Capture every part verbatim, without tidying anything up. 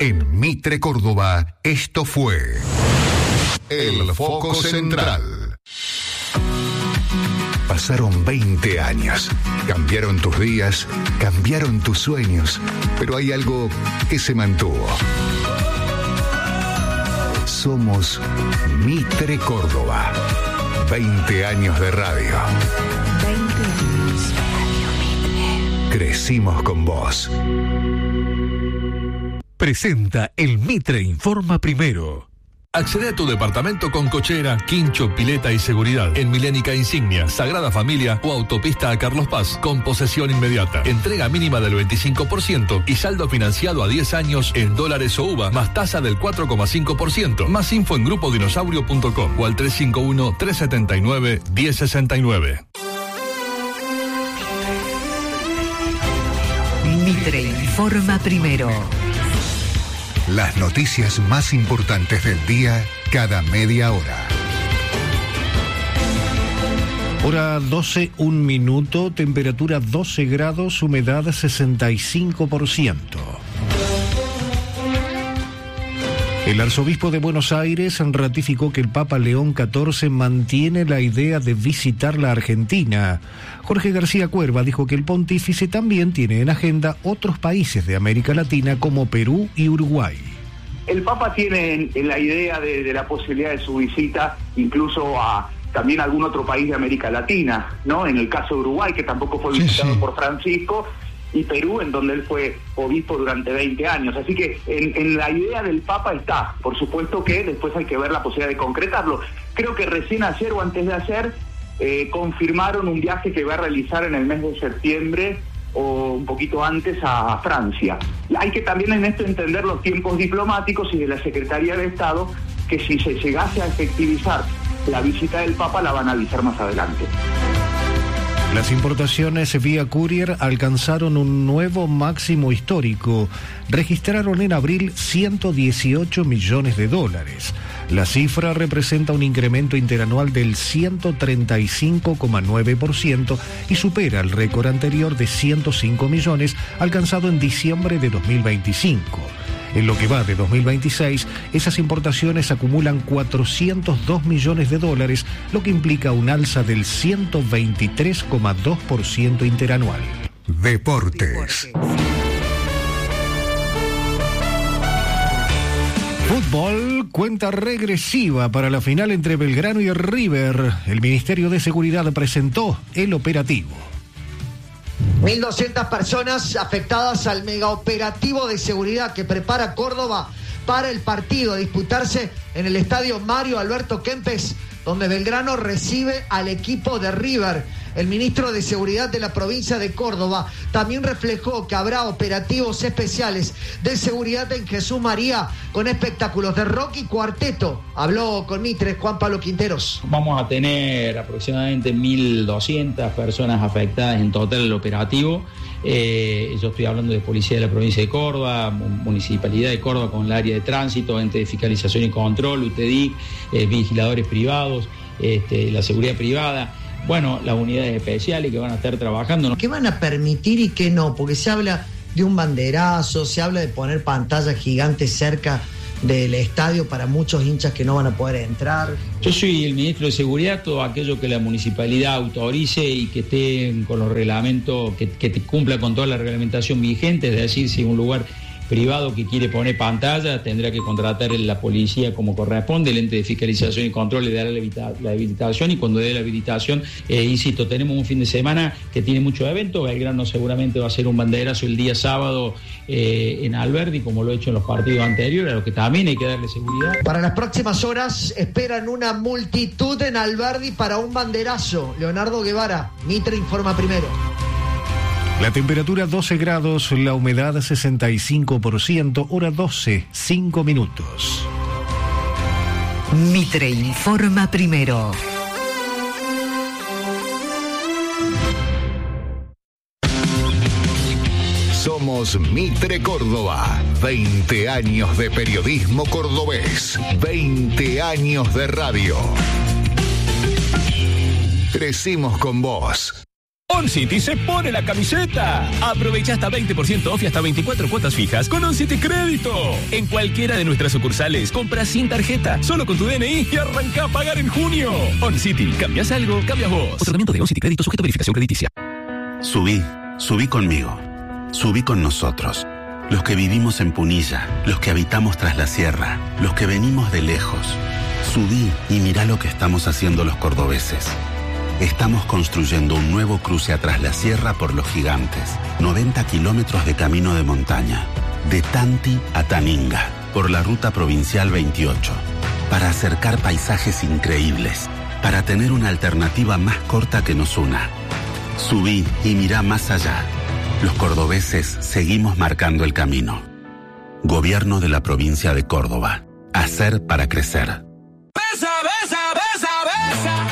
En Mitre Córdoba, esto fue El Foco Central. Pasaron veinte años. Cambiaron tus días, cambiaron tus sueños, pero hay algo que se mantuvo. Somos Mitre Córdoba. veinte años de radio. veinte años Radio Mitre. Crecimos con vos. Presenta el Mitre Informa Primero. Accede a tu departamento con cochera, quincho, pileta y seguridad. En Milénica Insignia, Sagrada Familia o Autopista a Carlos Paz, con posesión inmediata. Entrega mínima del veinticinco por ciento y saldo financiado a diez años en dólares o U V A, más tasa del cuatro coma cinco por ciento. Más info en grupo dinosaurio punto com o al tres cinco uno, tres siete nueve, uno cero seis nueve. Mitre Informa Primero. Las noticias más importantes del día, cada media hora. Hora doce, un minuto, temperatura doce grados, humedad sesenta y cinco por ciento. El arzobispo de Buenos Aires ratificó que el Papa León catorce mantiene la idea de visitar la Argentina. Jorge García Cuerva dijo que el pontífice también tiene en agenda otros países de América Latina como Perú y Uruguay. El Papa tiene en la idea de, de la posibilidad de su visita incluso a también a algún otro país de América Latina, ¿no? En el caso de Uruguay, que tampoco fue visitado sí, sí. por Francisco, y Perú, en donde él fue obispo durante veinte años. Así que en, en la idea del Papa está. Por supuesto que después hay que ver la posibilidad de concretarlo. Creo que recién ayer o antes de ayer eh, confirmaron un viaje que va a realizar en el mes de septiembre o un poquito antes a, a Francia. Hay que también en esto entender los tiempos diplomáticos y de la Secretaría de Estado, que si se llegase a efectivizar la visita del Papa la van a avisar más adelante. Las importaciones vía courier alcanzaron un nuevo máximo histórico. Registraron en abril ciento dieciocho millones de dólares. La cifra representa un incremento interanual del ciento treinta y cinco coma nueve por ciento y supera el récord anterior de ciento cinco millones alcanzado en diciembre de dos mil veinticinco. En lo que va de dos mil veintiséis, esas importaciones acumulan cuatrocientos dos millones de dólares, lo que implica un alza del ciento veintitrés coma dos por ciento interanual. Deportes. Fútbol, cuenta regresiva para la final entre Belgrano y River. El Ministerio de Seguridad presentó el operativo. mil doscientas personas afectadas al megaoperativo de seguridad que prepara Córdoba para el partido a disputarse en el estadio Mario Alberto Kempes, donde Belgrano recibe al equipo de River. El ministro de Seguridad de la provincia de Córdoba también reflejó que habrá operativos especiales de seguridad en Jesús María con espectáculos de rock y cuarteto. Habló con Mitre Juan Pablo Quinteros. Vamos a tener aproximadamente mil doscientas personas afectadas en total el operativo. Eh, yo estoy hablando de Policía de la provincia de Córdoba, Municipalidad de Córdoba con el área de tránsito, ente de fiscalización y control, U T D I C, eh, vigiladores privados, este, la seguridad privada. Bueno, las unidades especiales que van a estar trabajando, ¿no? ¿Qué van a permitir y qué no? Porque se habla de un banderazo, se habla de poner pantallas gigantes cerca del estadio para muchos hinchas que no van a poder entrar. Yo soy el ministro de Seguridad, todo aquello que la municipalidad autorice y que esté con los reglamentos, que, que cumpla con toda la reglamentación vigente, es decir, si un lugar privado que quiere poner pantalla tendrá que contratar la policía como corresponde, el ente de fiscalización y control le dará la, la habilitación y cuando dé la habilitación, eh, insisto, tenemos un fin de semana que tiene muchos eventos. Belgrano seguramente va a hacer un banderazo el día sábado eh, en Alberdi, como lo he hecho en los partidos anteriores, a lo que también hay que darle seguridad. Para las próximas horas esperan una multitud en Alberdi para un banderazo. Leonardo Guevara, Mitre informa primero. La temperatura doce grados, la humedad sesenta y cinco por ciento, hora doce, cinco minutos. Mitre informa primero. Somos Mitre Córdoba. veinte años de periodismo cordobés. veinte años de radio. Crecimos con vos. OnCity se pone la camiseta. Aprovecha hasta veinte por ciento off y hasta veinticuatro cuotas fijas con OnCity Crédito. En cualquiera de nuestras sucursales, compra sin tarjeta, solo con tu D N I y arranca a pagar en junio. OnCity, cambias algo, cambias vos. Otorgamiento de OnCity Crédito sujeto a verificación crediticia. Subí, subí conmigo. Subí con nosotros. Los que vivimos en Punilla, los que habitamos tras la sierra, los que venimos de lejos. Subí y mirá lo que estamos haciendo los cordobeses. Estamos construyendo un nuevo cruce a Tras la Sierra por los Gigantes. noventa kilómetros de camino de montaña. De Tanti a Taninga, por la ruta provincial veintiocho. Para acercar paisajes increíbles. Para tener una alternativa más corta que nos una. Subí y mirá más allá. Los cordobeses seguimos marcando el camino. Gobierno de la provincia de Córdoba. Hacer para crecer. Besa, besa, besa, besa.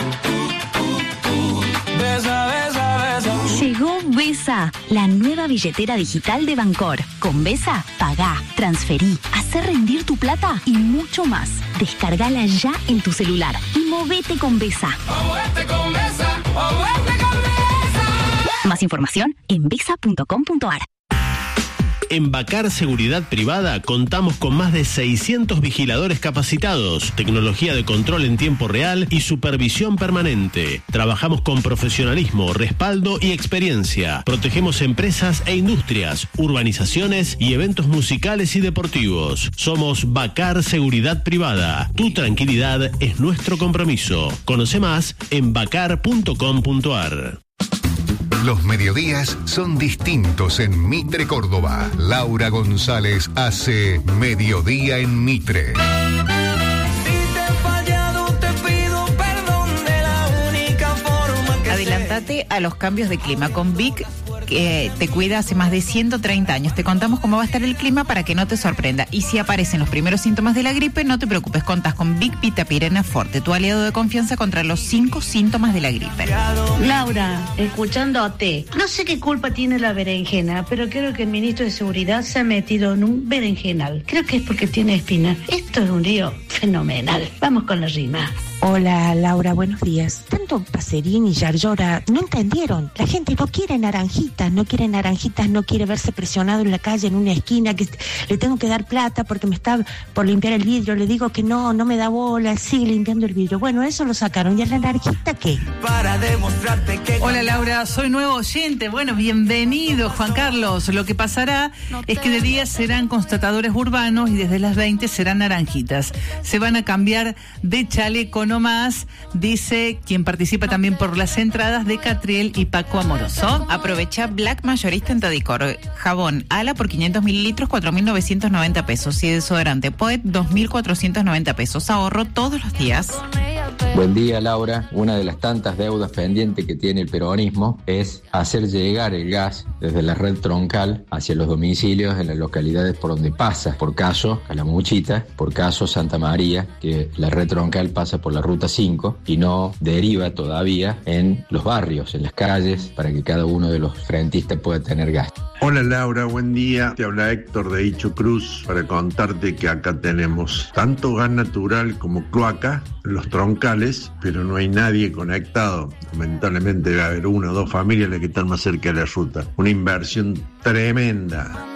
Besa, besa, besa. Llegó Besa, la nueva billetera digital de Bancor. Con Besa, pagá, transferí, hacer rendir tu plata y mucho más. Descargala ya en tu celular y movete con Besa. Movete con Besa, movete con Besa. Más información en besa punto com punto a r. En Bacar Seguridad Privada contamos con más de seiscientos vigiladores capacitados, tecnología de control en tiempo real y supervisión permanente. Trabajamos con profesionalismo, respaldo y experiencia. Protegemos empresas e industrias, urbanizaciones y eventos musicales y deportivos. Somos Bacar Seguridad Privada. Tu tranquilidad es nuestro compromiso. Conoce más en bacar punto com punto a r. Los mediodías son distintos en Mitre, Córdoba. Laura González hace Mediodía en Mitre. Adelantate a los cambios de clima. Con Vic, que te cuida hace más de ciento treinta años. Te contamos cómo va a estar el clima para que no te sorprenda. Y si aparecen los primeros síntomas de la gripe, no te preocupes, contás con Vic Vitapirena Forte, tu aliado de confianza contra los cinco síntomas de la gripe. Laura, escuchándote, no sé qué culpa tiene la berenjena, pero creo que el ministro de Seguridad se ha metido en un berenjenal. Creo que es porque tiene espina. Esto es un lío fenomenal. Vamos con la rima. Hola Laura, buenos días. Tanto Pacerini y Yarlora no entendieron. La gente no quiere naranjitas, no quiere naranjitas, no quiere verse presionado en la calle, en una esquina, que le tengo que dar plata porque me está por limpiar el vidrio. Le digo que no, no me da bola, sigue limpiando el vidrio. Bueno, eso lo sacaron. ¿Y a la naranjita qué? Para demostrarte que... Hola Laura, soy nuevo oyente. Bueno, bienvenido Juan Carlos. Lo que pasará es que de día serán constatadores urbanos y desde las veinte serán naranjitas. Se van a cambiar de chaleco no más, dice quien participa también por las entradas de Catriel y Paco Amoroso. Aprovecha Black Mayorista en Tadicor. Jabón Ala por quinientos mililitros, cuatro mil novecientos noventa pesos. Y desodorante Poet, dos mil cuatrocientos noventa pesos. Ahorro todos los días. Buen día, Laura. Una de las tantas deudas pendientes que tiene el peronismo es hacer llegar el gas desde la red troncal hacia los domicilios en las localidades por donde pasa. Por caso Calamuchita, por caso Santa María, que la red troncal pasa por la ruta cinco y no deriva todavía en los barrios, en las calles, para que cada uno de los frentistas pueda tener gas. Hola Laura, buen día. Te habla Héctor de Hicho Cruz para contarte que acá tenemos tanto gas natural como cloaca, los troncales, pero no hay nadie conectado. Lamentablemente debe haber una o dos familias las que están más cerca de la ruta. Una inversión tremenda.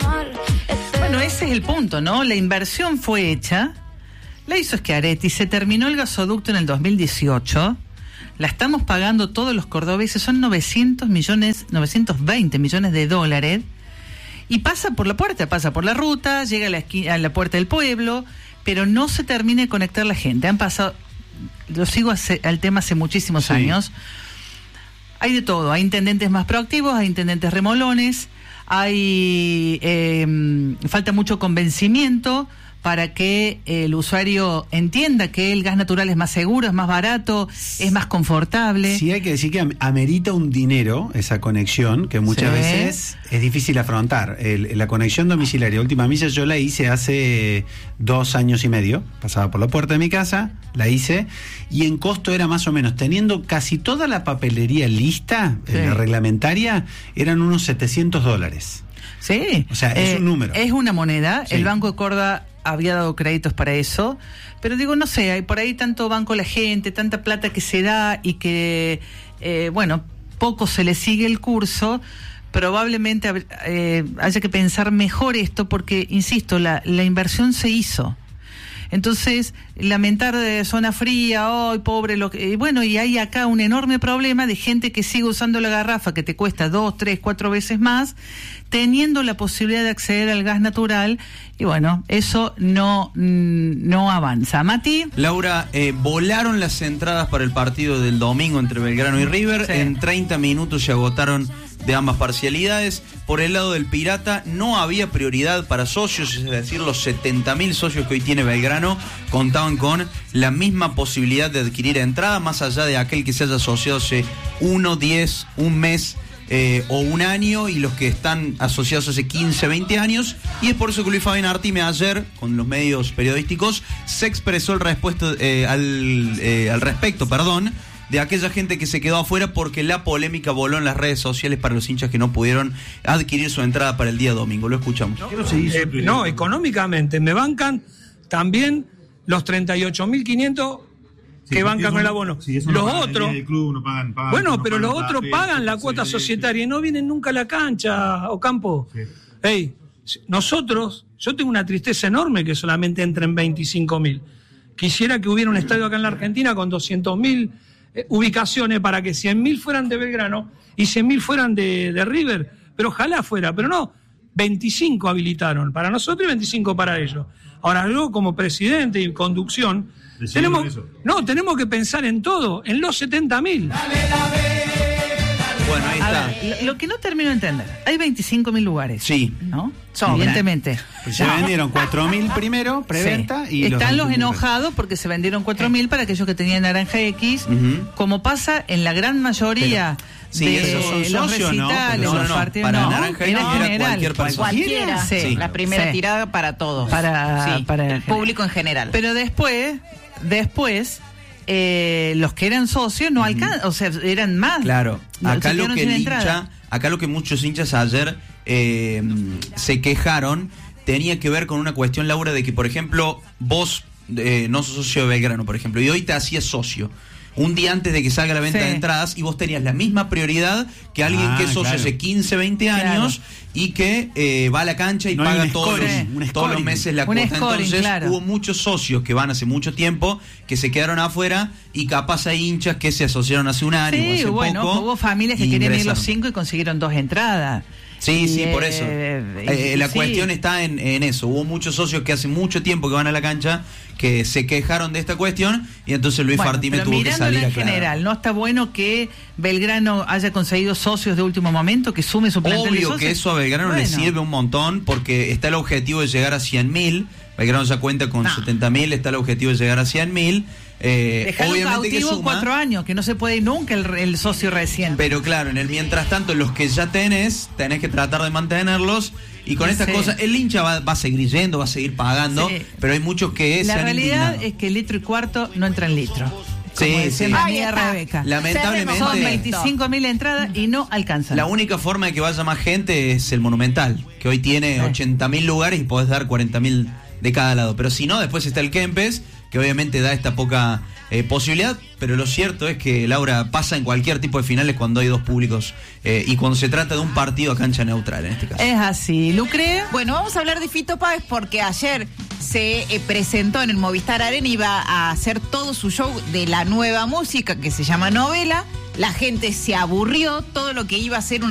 Bueno, ese es el punto, ¿no? La inversión fue hecha, la hizo Schiaretti, se terminó el gasoducto en el dos mil dieciocho. La estamos pagando todos los cordobeses, son novecientos millones, novecientos veinte millones de dólares, y pasa por la puerta, pasa por la ruta, llega a la, esquina, a la puerta del pueblo, pero no se termina de conectar la gente. Han pasado, lo sigo hace, al tema hace muchísimos sí. años. Hay de todo, hay intendentes más proactivos, hay intendentes remolones, hay eh, falta mucho convencimiento para que el usuario entienda que el gas natural es más seguro, es más barato, es más confortable. Sí, hay que decir que amerita un dinero esa conexión, que muchas sí. veces es difícil afrontar. El, la conexión domiciliaria, última milla, yo la hice hace dos años y medio, pasaba por la puerta de mi casa, la hice, y en costo era más o menos, teniendo casi toda la papelería lista, sí. la reglamentaria, eran unos setecientos dólares. Sí. O sea, es eh, un número. Es una moneda, sí. el Banco de Córdoba había dado créditos para eso, pero digo, no sé, hay por ahí tanto banco la gente, tanta plata que se da y que, eh, bueno, poco se le sigue el curso, probablemente eh, haya que pensar mejor esto, porque, insisto, la, la inversión se hizo. Entonces, lamentar de zona fría, ¡ay, pobre! Lo que, bueno, y hay acá un enorme problema de gente que sigue usando la garrafa, que te cuesta dos, tres, cuatro veces más, teniendo la posibilidad de acceder al gas natural, y bueno, eso no, no avanza. Mati. Laura, eh, volaron las entradas para el partido del domingo entre Belgrano y River. Sí. En treinta minutos se agotaron de ambas parcialidades. Por el lado del Pirata no había prioridad para socios, es decir, los setenta mil socios que hoy tiene Belgrano contaban con la misma posibilidad de adquirir entrada, más allá de aquel que se haya asociado hace uno, diez, un mes eh, o un año, y los que están asociados hace quince, veinte años. Y es por eso que Luis Fabián Artime ayer, con los medios periodísticos, se expresó el respuesto, eh, al, eh, al respecto, perdón, de aquella gente que se quedó afuera, porque la polémica voló en las redes sociales para los hinchas que no pudieron adquirir su entrada para el día domingo. Lo escuchamos. No, eh, no económicamente me bancan también los treinta y ocho mil quinientos sí, que bancan con el abono. Sí, los no otros, club, no pagan, pagan, bueno, no pero pagan los otros pagan la cuota societaria y no vienen nunca a la cancha, Ocampo. Sí. Hey, nosotros, yo tengo una tristeza enorme que solamente entren veinticinco mil. Quisiera que hubiera un estadio acá en la Argentina con doscientos mil ubicaciones para que cien mil fueran de Belgrano y cien mil fueran de, de River, pero ojalá fuera, pero no, veinticinco habilitaron para nosotros y veinticinco para ellos. Ahora, yo como presidente y conducción, tenemos, no, tenemos que pensar en todo, en los setenta mil. Bueno, ahí está. Ver, lo que no termino de entender, hay veinticinco mil lugares. Sí. ¿No? Son, evidentemente. Pues se no. vendieron cuatro mil primero, preventa, sí. y están los, los enojados porque se vendieron cuatro mil para aquellos que tenían naranja X, uh-huh. como pasa en la gran mayoría. Pero, sí, de esos son los socios, recitales, no, no, los no, partidos, para no, naranja era no, general, era cualquier persona. Cualquiera, sí, sí. La primera sí. tirada para todos, para, sí. para el público en general. Pero después, después eh, los que eran socios no uh-huh. alcanzan, o sea, eran más. Claro, acá lo que el hincha, acá lo que muchos hinchas ayer eh, se quejaron tenía que ver con una cuestión, Laura, de que, por ejemplo, vos eh, no sos socio de Belgrano, por ejemplo, y hoy te hacías socio un día antes de que salga la venta sí. de entradas, y vos tenías la misma prioridad que alguien ah, que es socio claro. hace quince, veinte años claro. y que eh, va a la cancha y no paga todos los, todos los meses la cuota. Scoring, Entonces claro. hubo muchos socios que van hace mucho tiempo que se quedaron afuera, y capaz hay hinchas que se asociaron hace un año sí, o hace bueno, poco. Hubo familias que querían ir los cinco y consiguieron dos entradas. Sí, y, sí, por eso. Eh, eh, la sí. cuestión está en, en eso. Hubo muchos socios que hace mucho tiempo que van a la cancha que se quejaron de esta cuestión, y entonces Luis bueno, Fartime tuvo que salir a en general, ¿no está bueno que Belgrano haya conseguido socios de último momento, que sume su plantel de socios? socios? Que eso a Belgrano bueno. le sirve un montón, porque está el objetivo de llegar a cien mil. Belgrano ya cuenta con no. setenta mil, está el objetivo de llegar a cien mil. Eh, Dejarlo obviamente cautivo que suma, cuatro años, que no se puede ir nunca el, el socio recién. Pero claro, en el mientras tanto, los que ya tenés, tenés que tratar de mantenerlos. Y con estas sí. cosas, el hincha va, va a seguir yendo, va a seguir pagando, sí. pero hay muchos que la se han realidad indignado. Es que litro y cuarto no entra en litro. Sí, sí. Rebeca. Lamentablemente son veinticinco mil entradas y no alcanzan. La única forma de que vaya más gente es el Monumental, que hoy tiene sí. ochenta mil lugares y podés dar cuarenta mil de cada lado. Pero si no, después está el Kempes, que obviamente da esta poca eh, posibilidad, pero lo cierto es que, Laura, pasa en cualquier tipo de finales cuando hay dos públicos eh, y cuando se trata de un partido a cancha neutral, en este caso. Es así. ¿Lucre? Bueno, vamos a hablar de Fito Páez porque ayer se eh, presentó en el Movistar Arena, iba a hacer todo su show de la nueva música que se llama Novela. La gente se aburrió, todo lo que iba a ser un